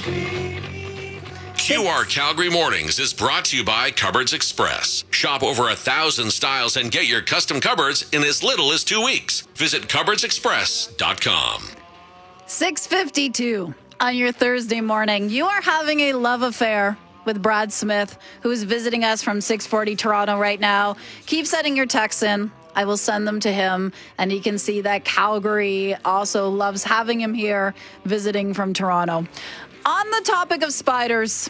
QR Calgary Mornings is brought to you by Cupboards Express. Shop over 1,000 styles and get your custom cupboards in as little as 2 weeks. Visit cupboardsexpress.com. 6:52 on your Thursday morning. You are having a love affair with Brad Smith, who is visiting us from 640 Toronto right now. Keep sending your texts in. I will send them to him, and he can see that Calgary also loves having him here visiting from Toronto. On the topic of spiders,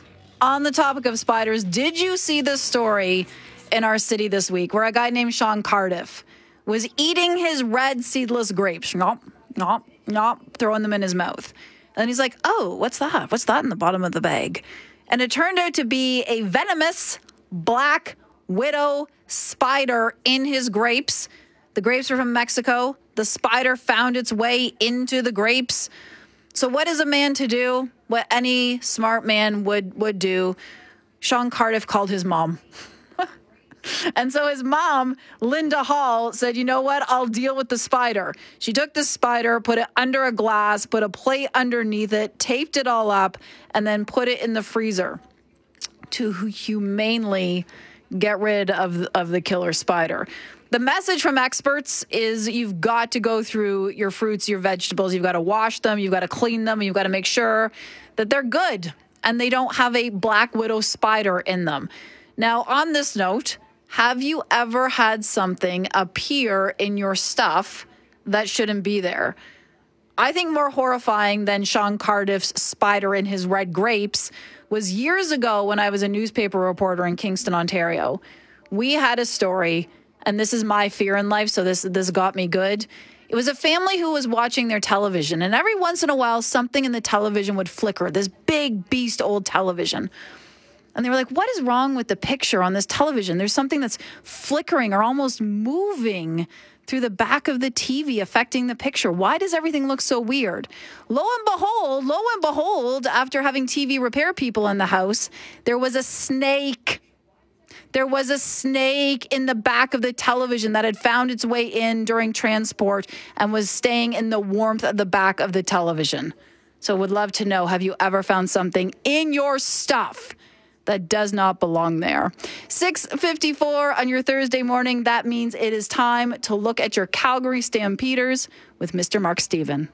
did you see this story in our city this week where a guy named Sean Cardiff was eating his red seedless grapes, throwing them in his mouth. And he's like, oh, what's that? What's that in the bottom of the bag? And it turned out to be a venomous black widow spider in his grapes. The grapes were from Mexico. The spider found its way into the grapes. So what is a man to do? What any smart man would do. Sean Cardiff called his mom. And so his mom, Linda Hall, said, you know what? I'll deal with the spider. She took the spider, put it under a glass, put a plate underneath it, taped it all up, and then put it in the freezer to humanely get rid of the killer spider. The message from experts is you've got to go through your fruits, your vegetables. You've got to wash them. You've got to clean them. You've got to make sure that they're good and they don't have a black widow spider in them. Now, on this note, have you ever had something appear in your stuff that shouldn't be there? I think more horrifying than Sean Cardiff's spider in his red grapes was years ago when I was a newspaper reporter in Kingston, Ontario. We had a story, and this is my fear in life, so this got me good. It was a family who was watching their television, and every once in a while, something in the television would flicker, this big beast old television. And they were like, what is wrong with the picture on this television? There's something that's flickering or almost moving through the back of the TV affecting the picture. Why does everything look so weird? Lo and behold, after having TV repair people in the house, there was a snake. There was a snake in the back of the television that had found its way in during transport and was staying in the warmth of the back of the television. So would love to know, have you ever found something in your stuff that does not belong there? 6:54 on your Thursday morning. That means it is time to look at your Calgary Stampeders with Mr. Mark Steven.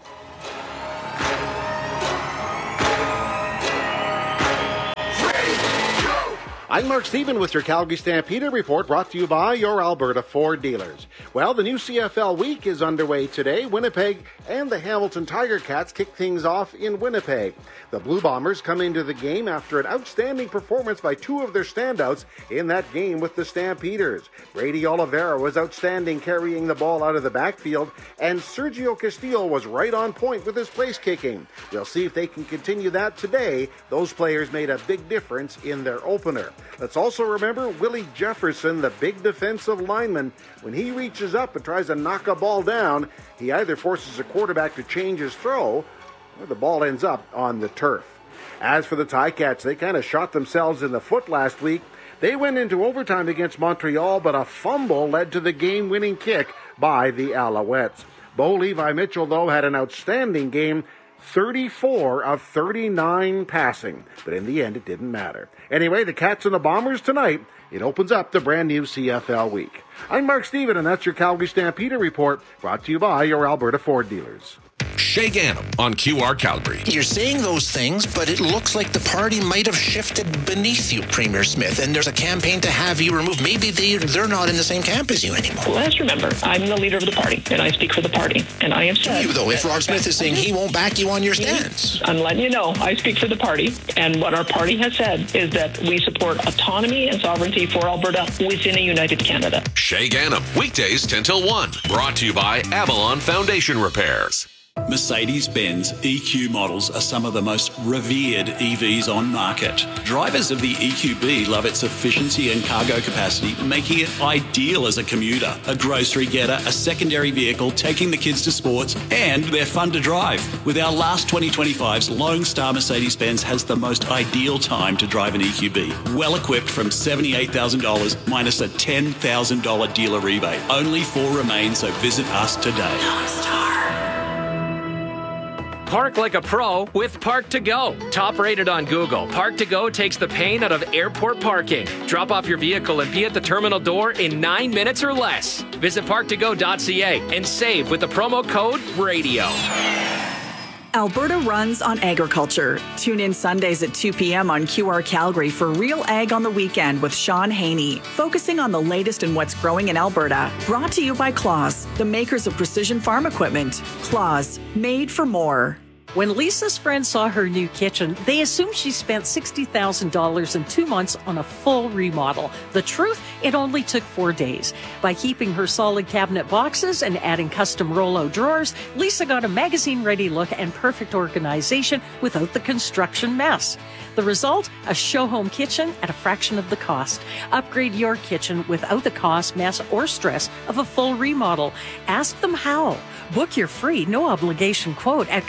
I'm Mark Steven with your Calgary Stampeder report, brought to you by your Alberta Ford dealers. Well, the new CFL week is underway today. Winnipeg and the Hamilton Tiger Cats kick things off in Winnipeg. The Blue Bombers come into the game after an outstanding performance by two of their standouts in that game with the Stampeders. Brady Oliveira was outstanding carrying the ball out of the backfield, and Sergio Castillo was right on point with his place kicking. We'll see if they can continue that today. Those players made a big difference in their opener. Let's also remember Willie Jefferson, the big defensive lineman. When he reaches up and tries to knock a ball down, he either forces a quarterback to change his throw, or the ball ends up on the turf. As for the Ticats, they kind of shot themselves in the foot last week. They went into overtime against Montreal, but a fumble led to the game-winning kick by the Alouettes. Bo Levi Mitchell, though, had an outstanding game, 34 of 39 passing, but in the end it didn't matter. Anyway, the Cats and the Bombers tonight. It opens up the brand new CFL week. I'm Mark Steven, and that's your Calgary Stampeder report, brought to you by your Alberta Ford dealers. Shay Gannam on QR Calgary. You're saying those things, but it looks like the party might have shifted beneath you, Premier Smith, and there's a campaign to have you removed. Maybe they're not in the same camp as you anymore. Well, let's remember, I'm the leader of the party, and I speak for the party, and I have said... You, though, if Rob Smith is saying he won't back you on your stance. I'm letting you know, I speak for the party, and what our party has said is that we support autonomy and sovereignty for Alberta within a united Canada. Shay Gannam, weekdays 10 till 1. Brought to you by Avalon Foundation Repairs. Mercedes-Benz EQ models are some of the most revered EVs on market. Drivers of the EQB love its efficiency and cargo capacity, making it ideal as a commuter, a grocery getter, a secondary vehicle, taking the kids to sports, and they're fun to drive. With our last 2025's Lone Star Mercedes-Benz has the most ideal time to drive an EQB. Well equipped from $78,000 minus a $10,000 dealer rebate. Only 4 remain, so visit us today. Lone Star. Park like a pro with Park2Go. Top rated on Google, Park2Go takes the pain out of airport parking. Drop off your vehicle and be at the terminal door in 9 minutes or less. Visit park2go.ca and save with the promo code RADIO. Alberta runs on agriculture. Tune in Sundays at 2 p.m. on QR Calgary for Real Ag on the Weekend with Sean Haney, focusing on the latest in what's growing in Alberta. Brought to you by Claas, the makers of precision farm equipment. Claas, made for more. When Lisa's friends saw her new kitchen, they assumed she spent $60,000 in 2 months on a full remodel. The truth, it only took 4 days. By keeping her solid cabinet boxes and adding custom Rollo drawers, Lisa got a magazine-ready look and perfect organization without the construction mess. The result? A show-home kitchen at a fraction of the cost. Upgrade your kitchen without the cost, mess, or stress of a full remodel. Ask them how. Book your free, no-obligation quote at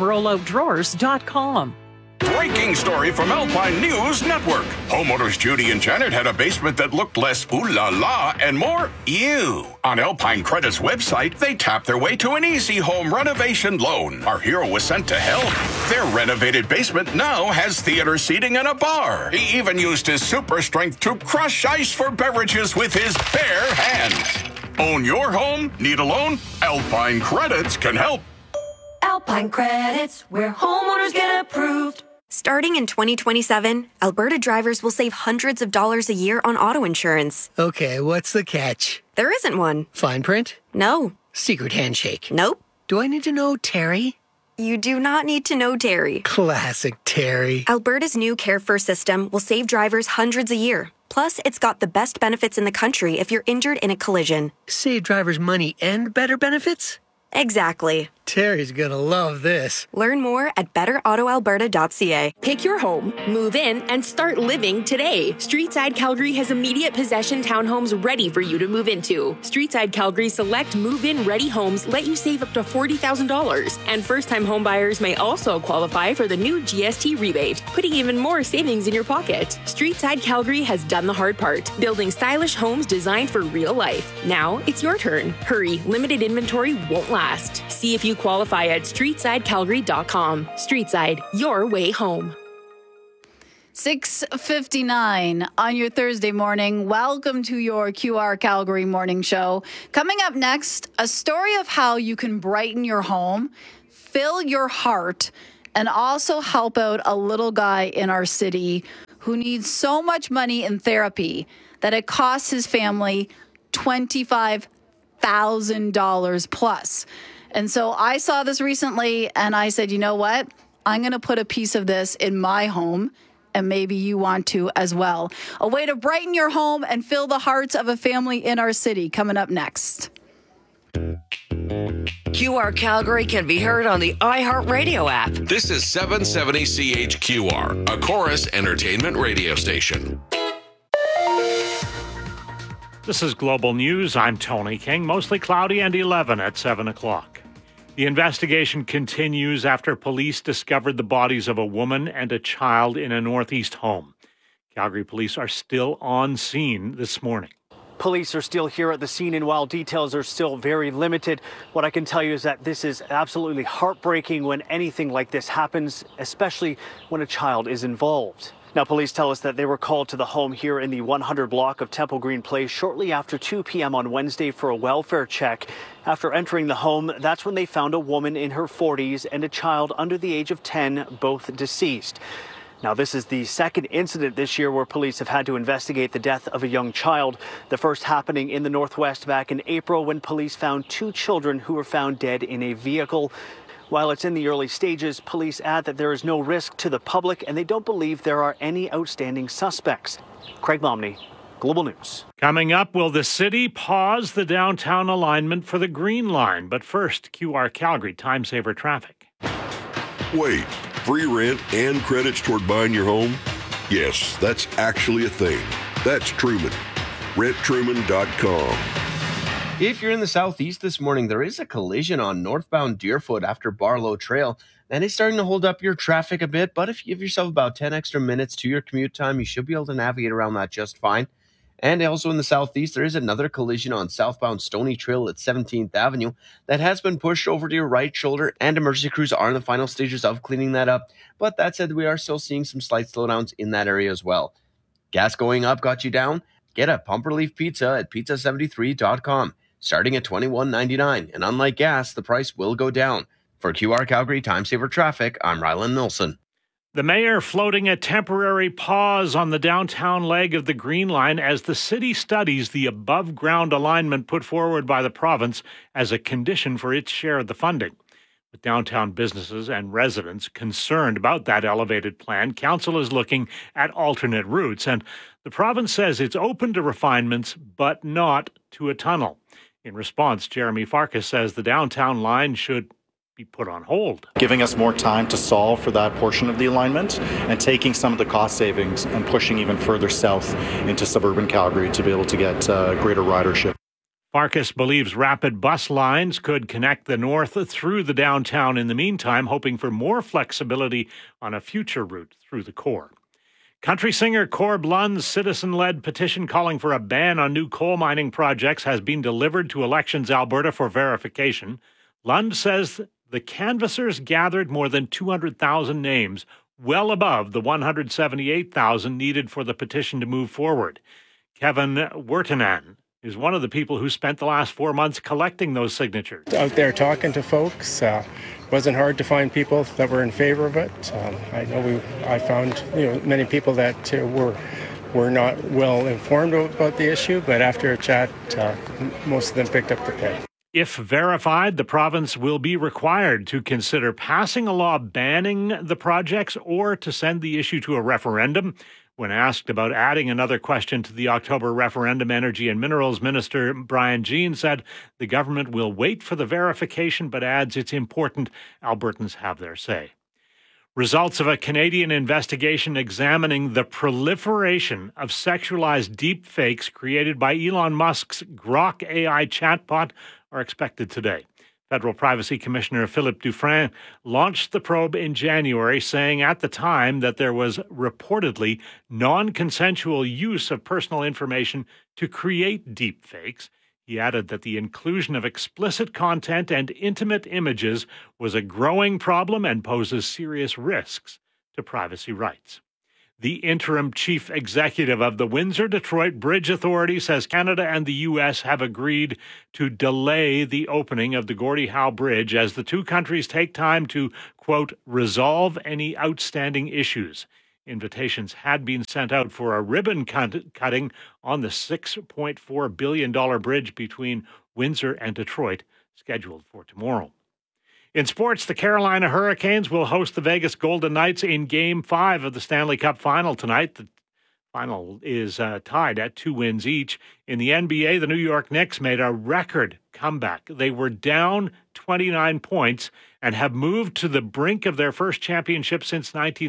customrollowdrawers.com. Breaking story from Alpine News Network. Homeowners Judy and Janet had a basement that looked less ooh la la and more ew. On Alpine Credit's website, they tapped their way to an easy home renovation loan. Our hero was sent to help. Their renovated basement now has theater seating and a bar. He even used his super strength to crush ice for beverages with his bare hands. Own your home? Need a loan? Alpine Credits can help. Alpine Credits, where homeowners get approved. Starting in 2027, Alberta drivers will save hundreds of dollars a year on auto insurance. Okay, what's the catch? There isn't one. Fine print? No. Secret handshake? Nope. Do I need to know Terry? You do not need to know Terry. Classic Terry. Alberta's new Care First system will save drivers hundreds a year. Plus, it's got the best benefits in the country if you're injured in a collision. Save drivers money and better benefits? Exactly. Terry's gonna love this. Learn more at betterautoalberta.ca. Pick your home, move in, and start living today. Streetside Calgary has immediate possession townhomes ready for you to move into. Streetside Calgary select move-in ready homes let you save up to $40,000. And first-time homebuyers may also qualify for the new GST rebate, putting even more savings in your pocket. Streetside Calgary has done the hard part, building stylish homes designed for real life. Now it's your turn. Hurry, limited inventory won't last. See if you qualify at streetsidecalgary.com. Streetside, your way home. 6:59 on your Thursday morning. Welcome to your QR Calgary morning show. Coming up next, a story of how you can brighten your home, fill your heart, and also help out a little guy in our city who needs so much money in therapy that it costs his family $25,000 plus. And so I saw this recently and I said, you know what? I'm going to put a piece of this in my home, and maybe you want to as well. A way to brighten your home and fill the hearts of a family in our city coming up next. QR Calgary can be heard on the iHeartRadio app. This is 770 CHQR, a Chorus Entertainment radio station. This is Global News. I'm Tony King. Mostly cloudy and 11 at 7 o'clock. The investigation continues after police discovered the bodies of a woman and a child in a northeast home. Calgary police are still on scene this morning. Police are still here at the scene, and while details are still very limited, what I can tell you is that this is absolutely heartbreaking when anything like this happens, especially when a child is involved. Now, police tell us that they were called to the home here in the 100 block of Temple Green Place shortly after 2 p.m. on Wednesday for a welfare check. After entering the home, that's when they found a woman in her 40s and a child under the age of 10, both deceased. Now, this is the second incident this year where police have had to investigate the death of a young child. The first happening in the Northwest back in April when police found 2 children who were found dead in a vehicle. While it's in the early stages, police add that there is no risk to the public and they don't believe there are any outstanding suspects. Craig Momney, Global News. Coming up, will the city pause the downtown alignment for the Green Line? But first, QR Calgary Time Saver Traffic. Wait, free rent and credits toward buying your home? Yes, that's actually a thing. That's Truman. RentTruman.com. If you're in the southeast this morning, there is a collision on northbound Deerfoot after Barlow Trail. That is starting to hold up your traffic a bit, but if you give yourself about 10 extra minutes to your commute time, you should be able to navigate around that just fine. And also in the southeast, there is another collision on southbound Stony Trail at 17th Avenue that has been pushed over to your right shoulder, and emergency crews are in the final stages of cleaning that up. But that said, we are still seeing some slight slowdowns in that area as well. Gas going up got you down? Get a pump relief pizza at pizza73.com, starting at $21.99. And unlike gas, the price will go down. For QR Calgary Time Saver Traffic, I'm Rylan Nilsson. The mayor floating a temporary pause on the downtown leg of the Green Line as the city studies the above-ground alignment put forward by the province as a condition for its share of the funding. With downtown businesses and residents concerned about that elevated plan, council is looking at alternate routes, and the province says it's open to refinements, but not to a tunnel. In response, Jeremy Farkas says the downtown line should be put on hold. Giving us more time to solve for that portion of the alignment and taking some of the cost savings and pushing even further south into suburban Calgary to be able to get greater ridership. Farkas believes rapid bus lines could connect the north through the downtown in the meantime, hoping for more flexibility on a future route through the core. Country singer Corb Lund's citizen-led petition calling for a ban on new coal mining projects has been delivered to Elections Alberta for verification. Lund says the canvassers gathered more than 200,000 names, well above the 178,000 needed for the petition to move forward. Kevin Wirtanen is one of the people who spent the last 4 months collecting those signatures. Out there talking to folks, wasn't hard to find people that were in favor of it. I found many people that were not well informed about the issue, but after a chat, most of them picked up the pen. If verified, the province will be required to consider passing a law banning the projects or to send the issue to a referendum. When asked about adding another question to the October referendum, Energy and Minerals Minister Brian Jean said the government will wait for the verification, but adds it's important Albertans have their say. Results of a Canadian investigation examining the proliferation of sexualized deepfakes created by Elon Musk's Grok AI chatbot are expected today. Federal Privacy Commissioner Philippe Dufresne launched the probe in January, saying at the time that there was reportedly non-consensual use of personal information to create deepfakes. He added that the inclusion of explicit content and intimate images was a growing problem and poses serious risks to privacy rights. The interim chief executive of the Windsor-Detroit Bridge Authority says Canada and the U.S. have agreed to delay the opening of the Gordie Howe Bridge as the two countries take time to, quote, resolve any outstanding issues. Invitations had been sent out for a ribbon cutting on the $6.4 billion bridge between Windsor and Detroit, scheduled for tomorrow. In sports, the Carolina Hurricanes will host the Vegas Golden Knights in Game 5 of the Stanley Cup Final tonight. The final is tied at 2 wins each. In the NBA, the New York Knicks made a record comeback. They were down 29 points and have moved to the brink of their first championship since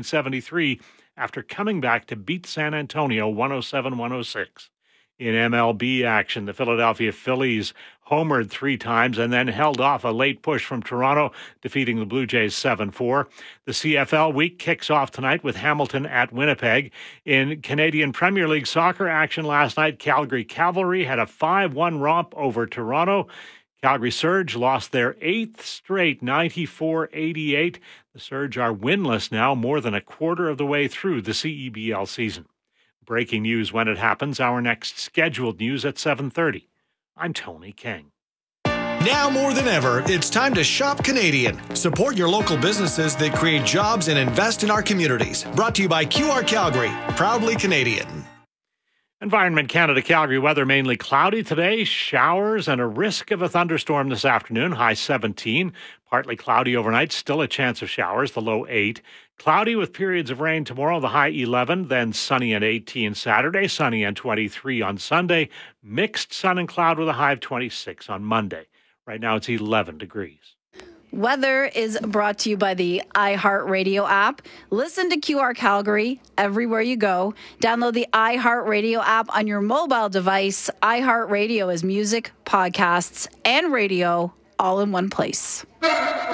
1973 after coming back to beat San Antonio 107-106. In MLB action, the Philadelphia Phillies homered 3 times and then held off a late push from Toronto, defeating the Blue Jays 7-4. The CFL week kicks off tonight with Hamilton at Winnipeg. In Canadian Premier League soccer action last night, Calgary Cavalry had a 5-1 romp over Toronto. Calgary Surge lost their 8th straight, 94-88. The Surge are winless now, more than a quarter of the way through the CEBL season. Breaking news when it happens. Our next scheduled news at 7:30. I'm Tony King. Now more than ever, it's time to shop Canadian. Support your local businesses that create jobs and invest in our communities. Brought to you by QR Calgary, proudly Canadian. Environment Canada Calgary weather mainly cloudy today, showers and a risk of a thunderstorm this afternoon, high 17. Partly cloudy overnight, still a chance of showers, the low 8. Cloudy with periods of rain tomorrow, the high 11. Then sunny and 18 Saturday, sunny and 23 on Sunday. Mixed sun and cloud with a high of 26 on Monday. Right now it's 11 degrees. Weather is brought to you by the iHeartRadio app. Listen to QR Calgary everywhere you go. Download the iHeartRadio app on your mobile device. iHeartRadio is music, podcasts, and radio all in one place.